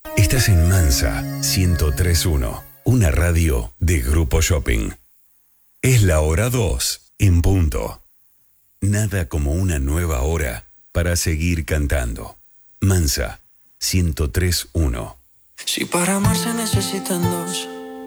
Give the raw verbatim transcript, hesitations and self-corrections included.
Estás en Mansa ciento tres punto uno, una radio de Grupo Shopping. Es la hora dos, en punto. Nada como una nueva hora para seguir cantando. Mansa ciento tres punto uno. Si para amar se necesitan dos,